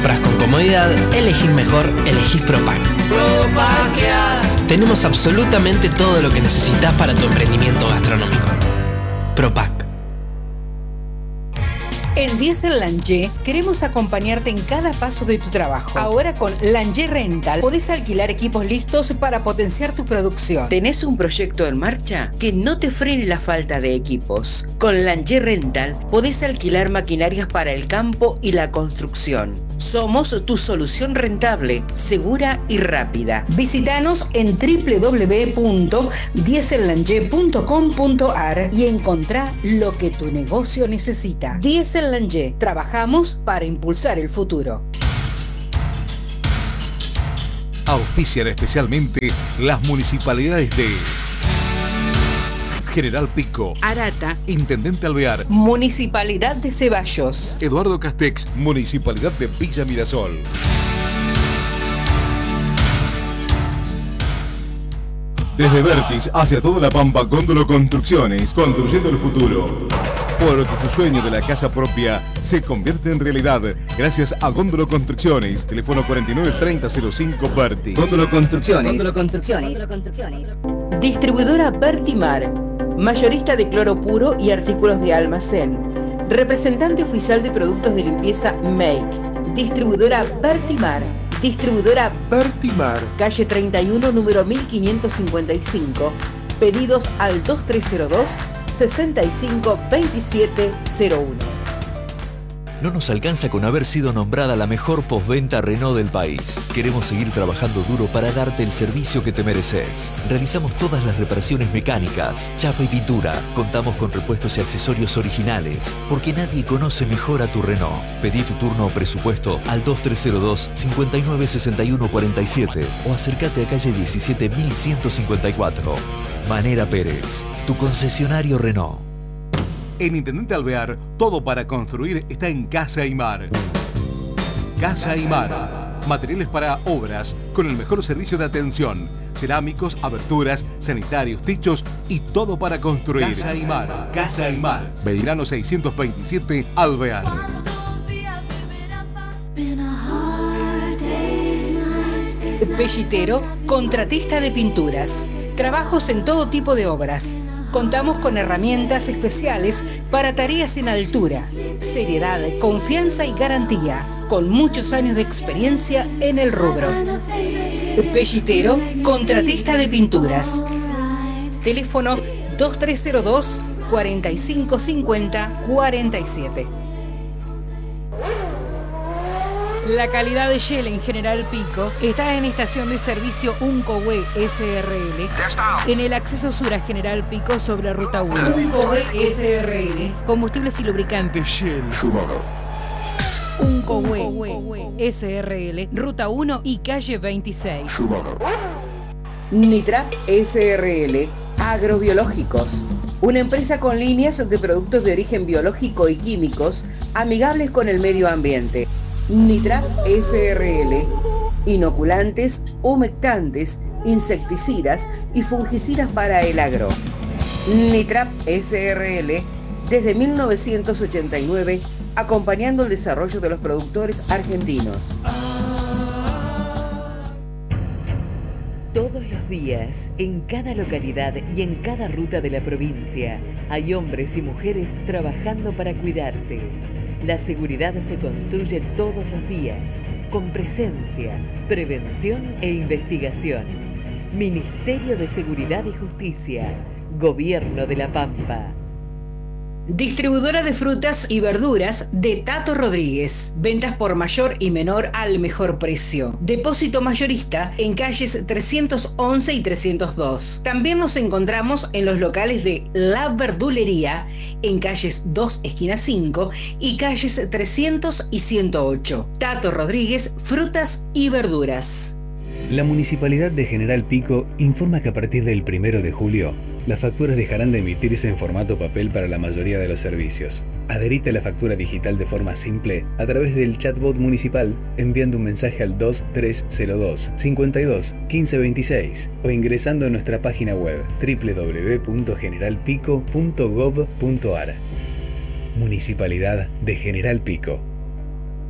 compras con comodidad, elegís mejor, elegís Propac. Tenemos absolutamente todo lo que necesitas para tu emprendimiento gastronómico. Propac. En Diesel Lange queremos acompañarte en cada paso de tu trabajo. Ahora con Lange Rental podés alquilar equipos listos para potenciar tu producción. ¿Tenés un proyecto en marcha? Que no te frene la falta de equipos. Con Lange Rental podés alquilar maquinarias para el campo y la construcción. Somos tu solución rentable, segura y rápida. Visítanos en www.diesellange.com.ar y encontrá lo que tu negocio necesita. Diesel Lange, trabajamos para impulsar el futuro. Auspician especialmente las municipalidades de General Pico, Arata, Intendente Alvear, Municipalidad de Ceballos, Eduardo Castex, Municipalidad de Villa Mirasol. Desde Vertis hacia toda la Pampa, Góndolo Construcciones, construyendo el futuro. Porque su sueño de la casa propia se convierte en realidad gracias a Góndolo Construcciones. Teléfono 493005 Vertis. Góndolo Construcciones. Góndolo Construcciones. Distribuidora Vertimar, mayorista de cloro puro y artículos de almacén. Representante oficial de productos de limpieza Make. Distribuidora Vertimar. Distribuidora Vertimar. Calle 31, número 1555. Pedidos al 2302 65 27 01. No nos alcanza con haber sido nombrada la mejor postventa Renault del país. Queremos seguir trabajando duro para darte el servicio que te mereces. Realizamos todas las reparaciones mecánicas, chapa y pintura. Contamos con repuestos y accesorios originales, porque nadie conoce mejor a tu Renault. Pedí tu turno o presupuesto al 2302 59 61 47 o acércate a calle 17154. Manera Pérez, tu concesionario Renault. En Intendente Alvear, todo para construir está en Casa Aymar. Casa Aymar. Materiales para obras con el mejor servicio de atención. Cerámicos, aberturas, sanitarios, techos y todo para construir. Casa Aymar. Casa Aymar. Belgrano 627, Alvear. Pellitero, contratista de pinturas. Trabajos en todo tipo de obras. Contamos con herramientas especiales para tareas en altura. Seriedad, confianza y garantía, con muchos años de experiencia en el rubro. Pellitero, contratista de pinturas. Teléfono 2302 4550 47. La calidad de Shell en General Pico está en estación de servicio Uncohue SRL, en el acceso sur a General Pico sobre Ruta 1. Uncohue SRL, combustibles y lubricantes Shell. Uncohue SRL, Ruta 1 y calle 26. Nitrap SRL, agrobiológicos. Una empresa con líneas de productos de origen biológico y químicos amigables con el medio ambiente. Nitrap SRL, inoculantes, humectantes, insecticidas y fungicidas para el agro. Nitrap SRL, desde 1989, acompañando el desarrollo de los productores argentinos. Todos los días, en cada localidad y en cada ruta de la provincia, hay hombres y mujeres trabajando para cuidarte. La seguridad se construye todos los días, con presencia, prevención e investigación. Ministerio de Seguridad y Justicia, Gobierno de La Pampa. Distribuidora de frutas y verduras de Tato Rodríguez. Ventas por mayor y menor al mejor precio. Depósito mayorista en calles 311 y 302. También nos encontramos en los locales de La Verdulería en calles 2 esquina 5 y calles 300 y 108. Tato Rodríguez, frutas y verduras. La Municipalidad de General Pico informa que a partir del 1 de julio las facturas dejarán de emitirse en formato papel para la mayoría de los servicios. Adherite a la factura digital de forma simple a través del chatbot municipal enviando un mensaje al 2302 52 15 26 o ingresando a nuestra página web www.generalpico.gov.ar. Municipalidad de General Pico.